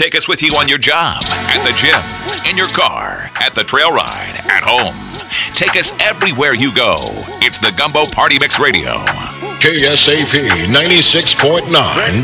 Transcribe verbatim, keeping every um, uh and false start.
Take us with you on your job, at the gym, in your car, at the trail ride, at home. Take us everywhere you go. It's the Gumbo Party Mix Radio. K S A P ninety-six point nine.